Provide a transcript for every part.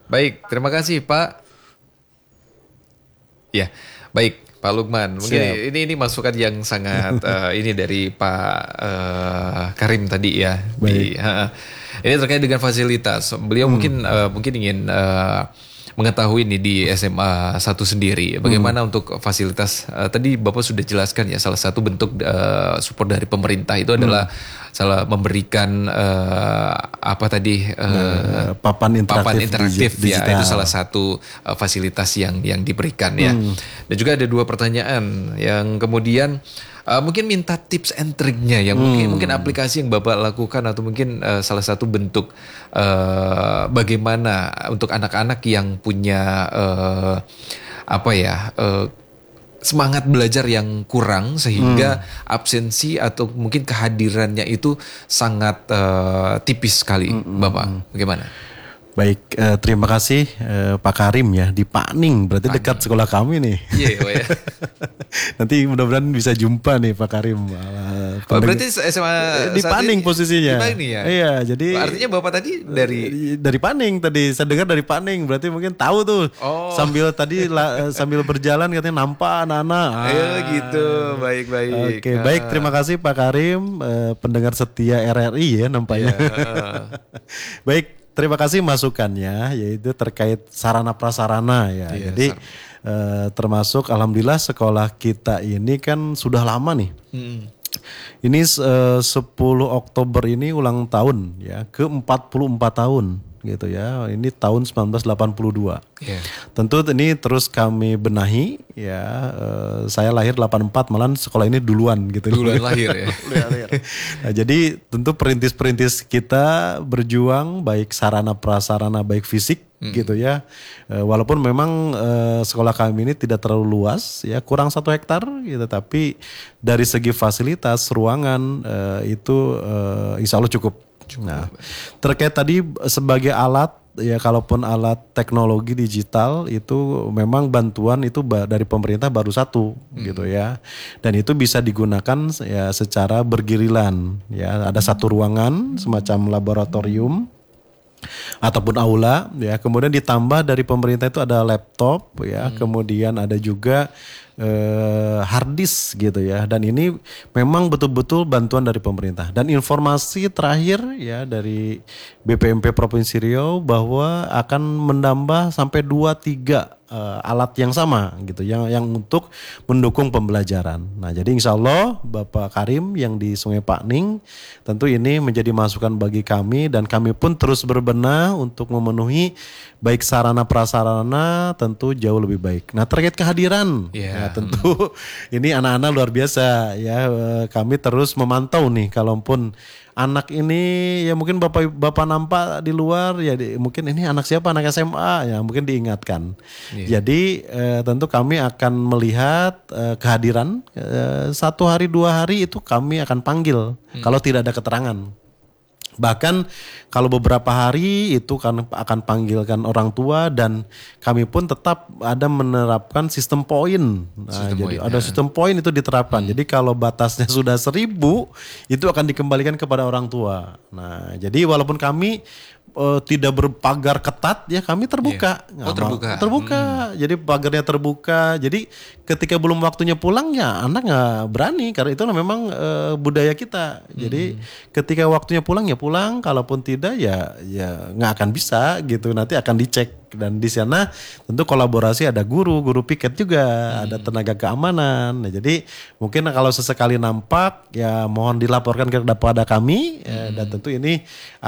Baik, terima kasih Pak. Ya, baik Pak Lukman. Mungkin Siap. ini masukan yang sangat ini dari Pak Karim tadi ya. Baik. Ini terkait dengan fasilitas. Beliau mungkin ingin mengetahui nih di SMA 1 sendiri bagaimana untuk fasilitas tadi Bapak sudah jelaskan ya, salah satu bentuk support dari pemerintah itu adalah salah memberikan apa tadi Papan papan interaktif interaktif ya, digital. itu salah satu fasilitas yang diberikan ya. Dan juga ada dua pertanyaan yang kemudian mungkin minta tips and triknya yang mungkin aplikasi yang Bapak lakukan atau mungkin salah satu bentuk bagaimana untuk anak-anak yang punya apa ya semangat belajar yang kurang sehingga absensi atau mungkin kehadirannya itu sangat tipis sekali. Bapak bagaimana? Baik, terima kasih Pak Karim ya di Paning, berarti dekat sekolah kami nih. Iya, Pak ya. Nanti mudah-mudahan bisa jumpa nih Pak Karim. Oh, berarti SMA di saat Paning ini posisinya. Di Paning ya. Iya, jadi artinya Bapak tadi dari Paning tadi saya dengar dari Paning, berarti mungkin tahu tuh. Oh. Sambil tadi sambil berjalan katanya nampak anak-anak. Ayo gitu, baik. Oke, baik, terima kasih Pak Karim, pendengar setia RRI ya nampaknya. Baik, terima kasih masukannya, yaitu terkait sarana prasarana ya. Iya, Jadi termasuk alhamdulillah sekolah kita ini kan sudah lama nih. Ini 10 Oktober ini ulang tahun ya, ke 44 tahun gitu ya. Ini tahun 1982. Iya. Tentu ini terus kami benahi ya. Saya lahir 84, malah sekolah ini duluan gitu. Duluan lahir ya. Nah, jadi tentu perintis-perintis kita berjuang baik sarana prasarana baik fisik gitu ya. Walaupun memang sekolah kami ini tidak terlalu luas ya, kurang 1 hektar gitu, tapi dari segi fasilitas ruangan itu insya Allah cukup. Nah, terkait tadi sebagai alat ya, kalaupun alat teknologi digital itu memang bantuan itu dari pemerintah baru 1 gitu ya, dan itu bisa digunakan ya secara bergiliran ya. Ada 1 ruangan semacam laboratorium ataupun aula ya, kemudian ditambah dari pemerintah itu ada laptop ya, kemudian ada juga hard disk gitu ya, dan ini memang betul-betul bantuan dari pemerintah. Dan informasi terakhir ya dari BPMP Provinsi Riau bahwa akan menambah sampai 2-3 alat yang sama gitu yang untuk mendukung pembelajaran. Nah, jadi insya Allah Bapak Karim yang di Sungai Pakning tentu ini menjadi masukan bagi kami, dan kami pun terus berbenah untuk memenuhi baik sarana prasarana tentu jauh lebih baik. Nah, terkait kehadiran ya, tentu ini anak-anak luar biasa ya. Kami terus memantau nih, kalaupun anak ini ya mungkin bapak nampak di luar ya, mungkin ini anak siapa, anak SMA ya, mungkin diingatkan. Jadi tentu kami akan melihat kehadiran 1 hari 2 hari itu kami akan panggil kalau tidak ada keterangan. Bahkan kalau beberapa hari itu kan akan panggilkan orang tua, dan kami pun tetap ada menerapkan sistem poin. Nah, jadi ada sistem poin itu diterapkan. Jadi kalau batasnya sudah 1.000 itu akan dikembalikan kepada orang tua. Nah, jadi walaupun kami tidak berpagar ketat ya, kami terbuka. Terbuka. Jadi pagarnya terbuka. Jadi ketika belum waktunya pulang ya anak nggak berani, karena itu memang budaya kita. Jadi ketika waktunya pulang ya pulang, kalaupun tidak ya nggak akan bisa gitu. Nanti akan dicek, dan di sana tentu kolaborasi, ada guru piket juga, ada tenaga keamanan. Nah, jadi mungkin kalau sesekali nampak ya mohon dilaporkan kepada kami dan tentu ini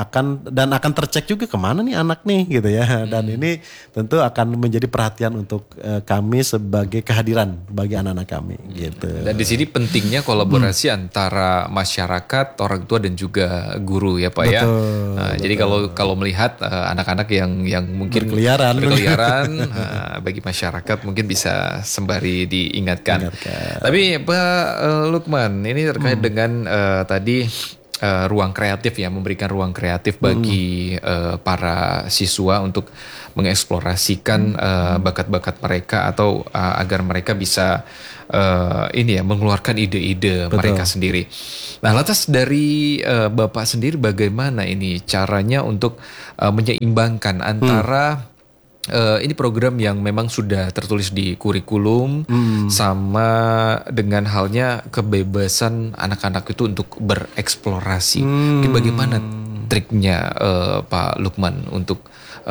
akan tercek juga kemana nih anak nih gitu ya. Dan ini tentu akan menjadi perhatian untuk kami sebagai kehadiran bagi anak-anak kami gitu. Dan di sini pentingnya kolaborasi antara masyarakat, orang tua dan juga guru ya Pak. Betul, ya. betul. Jadi kalau melihat anak-anak yang mungkin berkeliaran bagi masyarakat mungkin bisa sembari diingatkan. Tapi Pak Lukman, ini terkait dengan tadi ruang kreatif ya, memberikan ruang kreatif bagi para siswa untuk mengeksplorasikan bakat-bakat mereka, atau agar mereka bisa mengeluarkan ide-ide mereka sendiri. Nah, lantas dari Bapak sendiri bagaimana ini caranya untuk menyeimbangkan antara ini program yang memang sudah tertulis di kurikulum, sama dengan halnya kebebasan anak-anak itu untuk bereksplorasi. Mungkin bagaimana triknya Pak Lukman untuk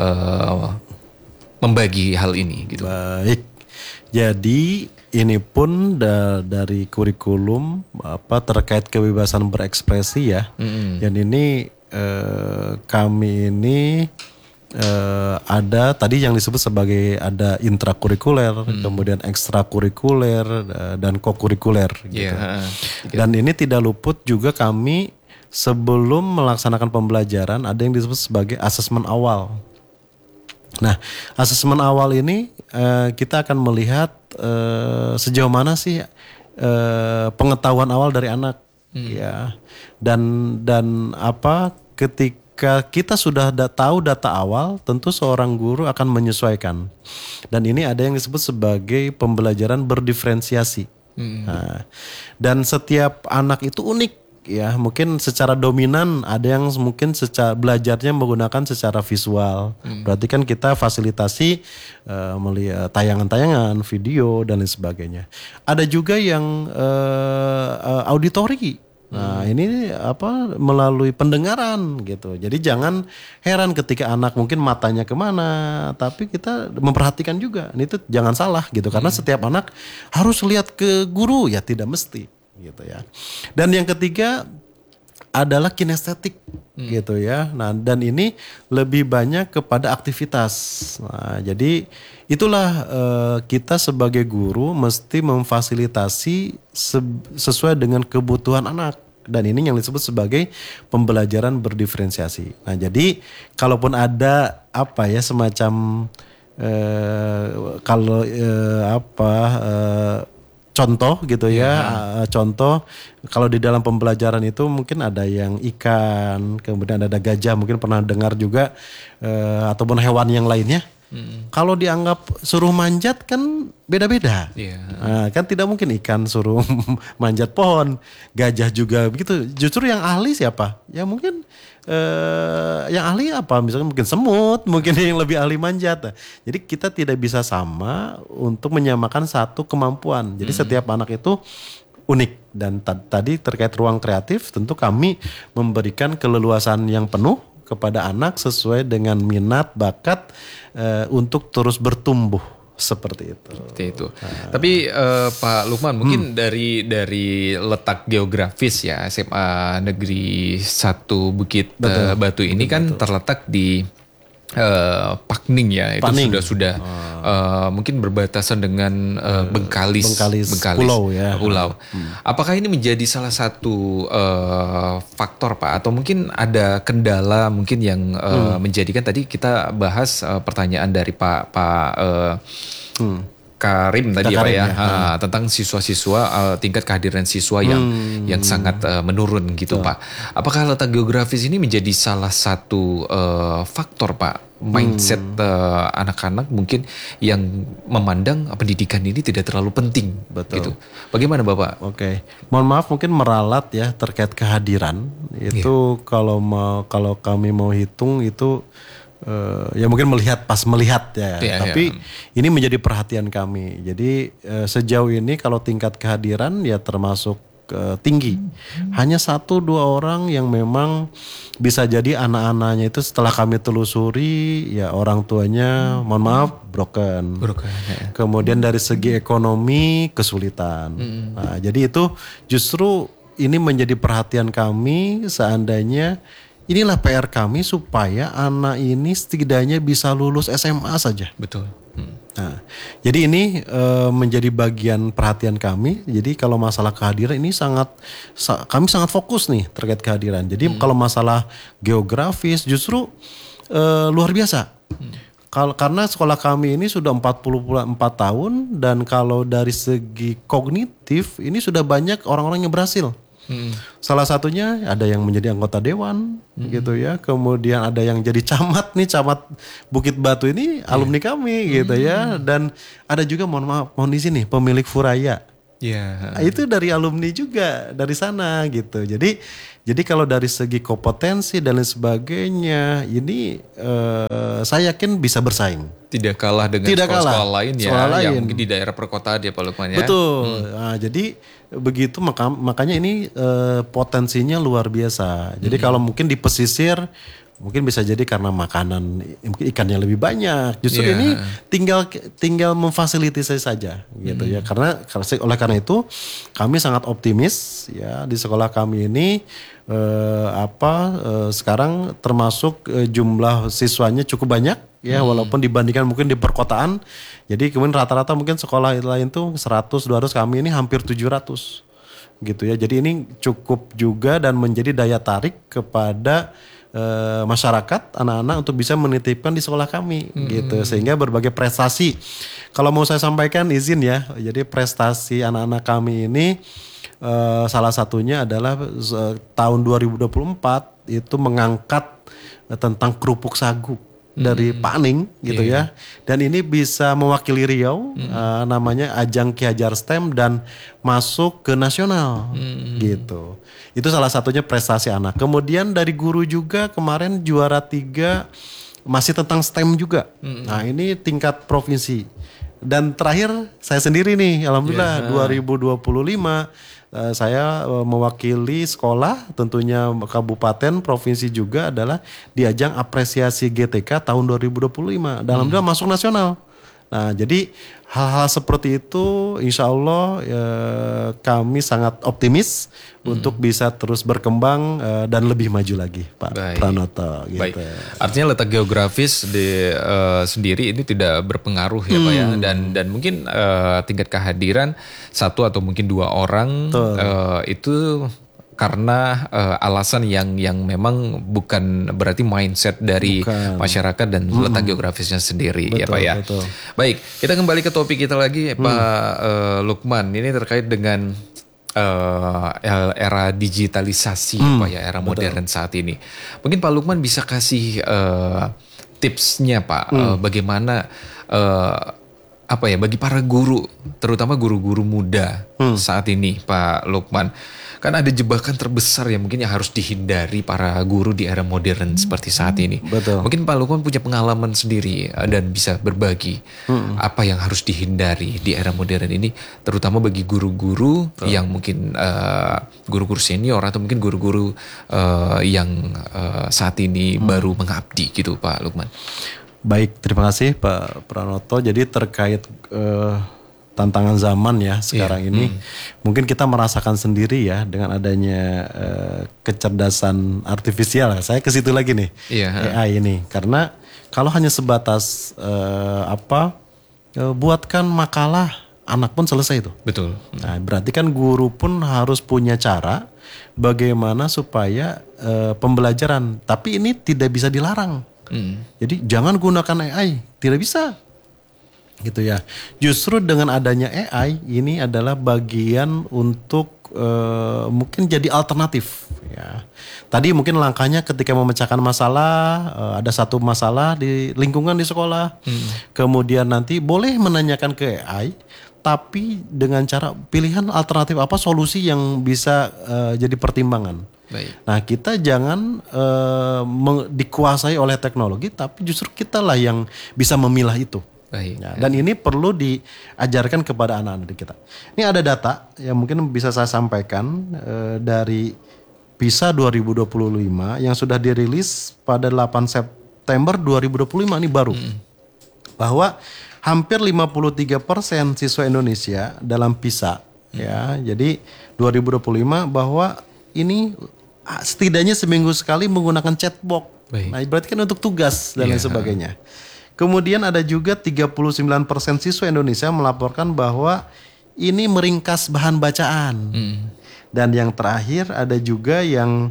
membagi hal ini gitu. Baik. Jadi ini pun dari kurikulum terkait kebebasan berekspresi ya. Dan ini kami ini ada tadi yang disebut sebagai ada intrakurikuler, kemudian ekstrakurikuler dan kokurikuler gitu. Dan ini tidak luput juga kami sebelum melaksanakan pembelajaran ada yang disebut sebagai asesmen awal. Nah, asesmen awal ini kita akan melihat sejauh mana sih pengetahuan awal dari anak ya. Dan ketika kita sudah tahu data awal, tentu seorang guru akan menyesuaikan. Dan ini ada yang disebut sebagai pembelajaran berdiferensiasi. Nah, dan setiap anak itu unik. Ya, mungkin secara dominan ada yang mungkin belajarnya menggunakan secara visual. Berarti kan kita fasilitasi melihat tayangan-tayangan, video dan lain sebagainya. Ada juga yang auditori. Nah, ini melalui pendengaran gitu. Jadi jangan heran ketika anak mungkin matanya kemana, tapi kita memperhatikan juga. Ini tuh jangan salah gitu, karena setiap anak harus lihat ke guru, ya tidak mesti gitu ya. Dan yang ketiga adalah kinestetik gitu ya. Nah, dan ini lebih banyak kepada aktivitas. Nah, jadi itulah kita sebagai guru mesti memfasilitasi sesuai dengan kebutuhan anak. Dan ini yang disebut sebagai pembelajaran berdiferensiasi. Nah, jadi kalaupun ada semacam contoh gitu ya. Contoh kalau di dalam pembelajaran itu mungkin ada yang ikan, kemudian ada gajah, mungkin pernah dengar juga ataupun hewan yang lainnya. Kalau dianggap suruh manjat kan beda-beda. Nah, kan tidak mungkin ikan suruh manjat pohon, gajah juga begitu. Justru yang ahli siapa? Ya mungkin yang ahli misalnya mungkin semut, mungkin yang lebih ahli manjat. Jadi kita tidak bisa sama untuk menyamakan satu kemampuan. Jadi setiap anak itu unik. Dan tadi terkait ruang kreatif, tentu kami memberikan keleluasan yang penuh kepada anak sesuai dengan minat, bakat untuk terus bertumbuh seperti itu. Seperti itu. Tapi Pak Lukman, mungkin dari letak geografis ya, SMA Negeri 1 Bukit Batu ini kan terletak di Pakning ya, itu sudah mungkin berbatasan dengan Bengkalis pulau ya. Apakah ini menjadi salah satu faktor Pak, atau mungkin ada kendala mungkin yang menjadikan, tadi kita bahas pertanyaan dari Pak Karim tadi Pak ya, tentang siswa-siswa, tingkat kehadiran siswa yang sangat menurun gitu Pak. Apakah letak geografis ini menjadi salah satu faktor Pak, mindset anak-anak mungkin yang memandang pendidikan ini tidak terlalu penting? Betul. Gitu. Bagaimana Bapak? Oke. Mohon maaf mungkin meralat ya terkait kehadiran. Itu kalau kami mau hitung itu ya mungkin pas melihat ya. Tapi ini menjadi perhatian kami. Jadi sejauh ini kalau tingkat kehadiran ya termasuk tinggi. Hanya 1-2 orang yang memang bisa jadi anak-anaknya itu setelah kami telusuri ya orang tuanya mohon maaf broken ya. Kemudian dari segi ekonomi kesulitan. Nah, jadi itu justru ini menjadi perhatian kami. Seandainya inilah PR kami supaya anak ini setidaknya bisa lulus SMA saja. Betul. Nah, jadi ini menjadi bagian perhatian kami. Jadi kalau masalah kehadiran ini kami sangat fokus nih terkait kehadiran. Jadi kalau masalah geografis justru luar biasa. Karena sekolah kami ini sudah 44 tahun dan kalau dari segi kognitif ini sudah banyak orang-orang yang berhasil. Salah satunya ada yang menjadi anggota dewan gitu ya. Kemudian ada yang jadi camat Bukit Batu ini alumni kami gitu ya. Dan ada juga mohon di sini pemilik Furaya. Itu dari alumni juga dari sana gitu. Jadi kalau dari segi kompetensi dan lain sebagainya ini saya yakin bisa bersaing. Tidak kalah dengan sekolah-sekolah lain ya, yang mungkin di daerah perkotaan ya Pak Lukman ya. Betul. Nah, jadi begitu makanya ini potensinya luar biasa. Jadi kalau mungkin di pesisir mungkin bisa jadi karena makanan mungkin ikannya lebih banyak. Justru ini tinggal memfasilitasi saja gitu ya. Karena oleh karena itu kami sangat optimis ya di sekolah kami ini sekarang termasuk jumlah siswanya cukup banyak ya walaupun dibandingkan mungkin di perkotaan. Jadi kemudian rata-rata mungkin sekolah lain tuh 100 200, kami ini hampir 700 gitu ya. Jadi ini cukup juga dan menjadi daya tarik kepada masyarakat, anak-anak untuk bisa menitipkan di sekolah kami gitu, sehingga berbagai prestasi, kalau mau saya sampaikan izin ya, jadi prestasi anak-anak kami ini salah satunya adalah tahun 2024 itu mengangkat tentang kerupuk sagu dari Pak Aning gitu ya, dan ini bisa mewakili Riau, namanya ajang Ki Hajar STEM dan masuk ke nasional gitu. Itu salah satunya prestasi anak. Kemudian dari guru juga kemarin juara 3 masih tentang STEM juga. Nah ini tingkat provinsi. Dan terakhir saya sendiri nih, alhamdulillah 2025 saya mewakili sekolah, tentunya kabupaten, provinsi juga adalah di ajang apresiasi GTK tahun 2025. Dan alhamdulillah masuk nasional. Nah jadi hal-hal seperti itu insya Allah kami sangat optimis untuk bisa terus berkembang dan lebih maju lagi Pak Pranoto. Gitu. Baik. Artinya letak geografis sendiri ini tidak berpengaruh ya Pak ya, dan mungkin tingkat kehadiran 1 atau mungkin 2 orang itu karena alasan yang memang bukan berarti mindset dari masyarakat dan letak geografisnya sendiri. Betul, ya Pak ya. Betul. Baik, kita kembali ke topik kita lagi Pak Lukman. Ini terkait dengan era digitalisasi Pak ya, era modern saat ini. Mungkin Pak Lukman bisa kasih tipsnya Pak, bagaimana bagi para guru, terutama guru-guru muda saat ini Pak Lukman. Kan ada jebakan terbesar yang mungkin yang harus dihindari para guru di era modern seperti saat ini. Betul. Mungkin Pak Lukman punya pengalaman sendiri dan bisa berbagi apa yang harus dihindari di era modern ini, terutama bagi guru-guru yang mungkin guru-guru senior atau mungkin guru-guru yang saat ini baru mengabdi gitu Pak Lukman. Baik, terima kasih Pak Pranoto. Jadi terkait tantangan zaman ya sekarang ini, mungkin kita merasakan sendiri ya dengan adanya kecerdasan artifisial. Saya ke situ lagi nih, AI ini. Karena kalau hanya sebatas buatkan makalah, anak pun selesai itu. Betul. Nah, berarti kan guru pun harus punya cara bagaimana supaya pembelajaran. Tapi ini tidak bisa dilarang. Jadi jangan gunakan AI, tidak bisa. Gitu ya. Justru dengan adanya AI ini adalah bagian untuk mungkin jadi alternatif ya. Tadi mungkin langkahnya ketika memecahkan masalah, ada satu masalah di lingkungan di sekolah. Kemudian nanti boleh menanyakan ke AI, tapi dengan cara pilihan alternatif apa solusi yang bisa jadi pertimbangan. Baik. Nah kita jangan dikuasai oleh teknologi, tapi justru kitalah yang bisa memilah itu. Baik. Ya, dan ini perlu diajarkan kepada anak-anak kita. Ini ada data yang mungkin bisa saya sampaikan dari PISA 2025 yang sudah dirilis pada 8 September 2025 ini baru. Bahwa hampir 53% siswa Indonesia dalam PISA ya. Jadi 2025 bahwa ini setidaknya seminggu sekali menggunakan chatbot. Nah, berarti kan untuk tugas dan lain sebagainya. Kemudian ada juga 39% siswa Indonesia melaporkan bahwa ini meringkas bahan bacaan. Dan yang terakhir ada juga yang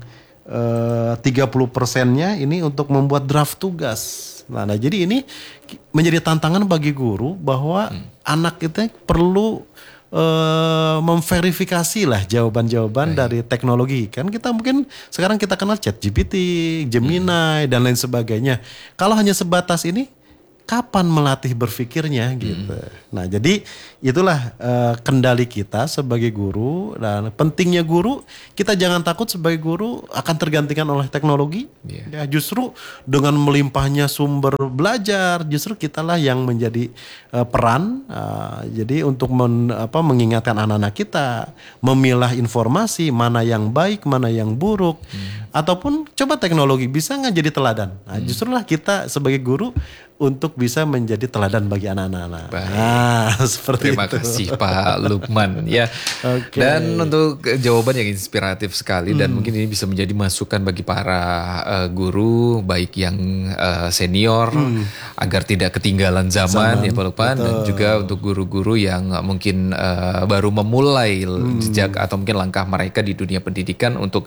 30%-nya ini untuk membuat draft tugas. Nah, jadi ini menjadi tantangan bagi guru bahwa anak kita perlu memverifikasi lah jawaban-jawaban dari teknologi. Kan kita mungkin sekarang kita kenal ChatGPT, Gemini dan lain sebagainya. Kalau hanya sebatas ini, kapan melatih berpikirnya gitu. Nah jadi itulah kendali kita sebagai guru, dan pentingnya guru, kita jangan takut sebagai guru akan tergantikan oleh teknologi. Ya, justru dengan melimpahnya sumber belajar, justru kitalah yang menjadi peran. Jadi untuk mengingatkan anak-anak kita, memilah informasi mana yang baik, mana yang buruk, ataupun coba teknologi bisa nggak jadi teladan. Nah, justrulah kita sebagai guru untuk bisa menjadi teladan bagi anak-anak. Baik. Seperti Terima itu. kasih Pak Lukman ya. Okay. Dan untuk jawaban yang inspiratif sekali dan mungkin ini bisa menjadi masukan bagi para guru baik yang senior agar tidak ketinggalan zaman ya Pak Lukman, dan juga untuk guru-guru yang mungkin baru memulai jejak atau mungkin langkah mereka di dunia pendidikan untuk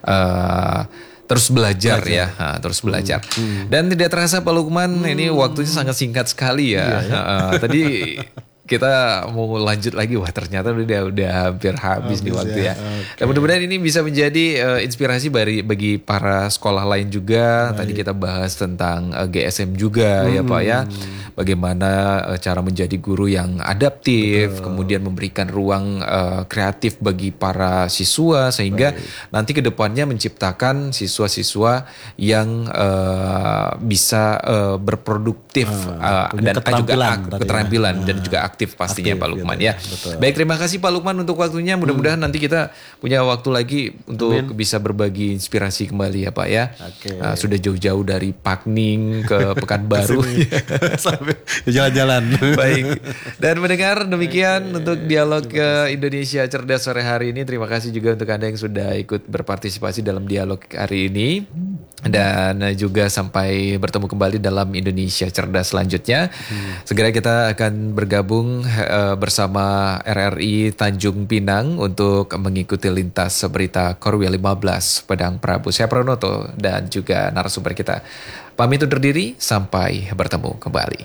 terus belajar. Terus belajar. Dan tidak terasa Pak Lukman, ini waktunya sangat singkat sekali ya. Tadi kita mau lanjut lagi, wah ternyata udah hampir habis nih waktu ya. Dan mudah-mudahan ini bisa menjadi inspirasi bagi para sekolah lain juga. Tadi kita bahas tentang GSM juga ya Pak ya. Bagaimana cara menjadi guru yang adaptif, kemudian memberikan ruang kreatif bagi para siswa sehingga nanti ke depannya menciptakan siswa-siswa yang bisa berproduktif dan juga keterampilan dan juga aktif pastinya Pak Lukman ya. Baik, terima kasih Pak Lukman untuk waktunya. Mudah-mudahan nanti kita punya waktu lagi untuk bisa berbagi inspirasi kembali ya Pak ya. Sudah jauh-jauh dari Pakning ke Pekanbaru. Jalan-jalan. Baik. Dan mendengar demikian untuk dialog ke Indonesia Cerdas sore hari ini. Terima kasih juga untuk Anda yang sudah ikut berpartisipasi dalam dialog hari ini. Dan juga sampai bertemu kembali dalam Indonesia Cerdas selanjutnya. Segera kita akan bergabung bersama RRI Tanjung Pinang untuk mengikuti lintas berita Korwil 15 Padang Prabu. Saya Pranoto dan juga narasumber kita pamit undur diri, sampai bertemu kembali.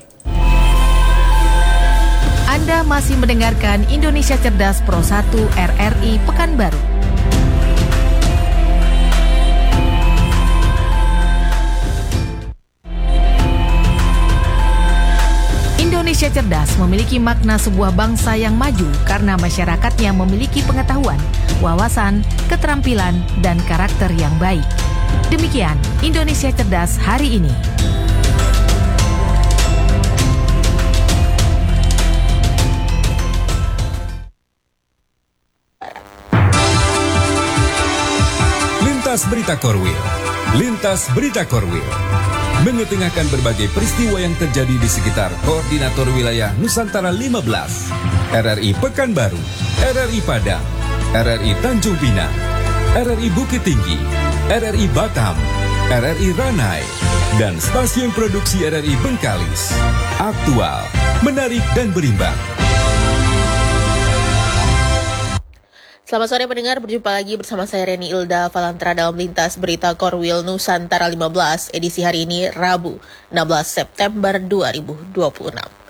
Anda masih mendengarkan Indonesia Cerdas Pro 1 RRI Pekanbaru. Indonesia Cerdas memiliki makna sebuah bangsa yang maju karena masyarakatnya memiliki pengetahuan, wawasan, keterampilan, dan karakter yang baik. Demikian Indonesia Cerdas hari ini. Lintas Berita Korwil. Lintas Berita Korwil mengetengahkan berbagai peristiwa yang terjadi di sekitar Koordinator Wilayah Nusantara 15, RRI Pekanbaru, RRI Padang, RRI Tanjung Pinang, RRI Bukit Tinggi, RRI Batam, RRI Ranai, dan stasiun produksi RRI Bengkalis. Aktual, menarik, dan berimbang. Selamat sore pendengar, berjumpa lagi bersama saya Reni Ilda Valantra dalam Lintas Berita Korwil Nusantara 15 edisi hari ini Rabu 16 September 2026.